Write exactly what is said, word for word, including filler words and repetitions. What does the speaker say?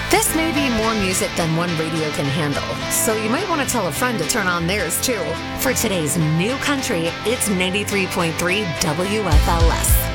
This may be more music than one radio can handle, so you might want to tell a friend to turn on theirs too. For today's new country, it's ninety-three point three W F L S.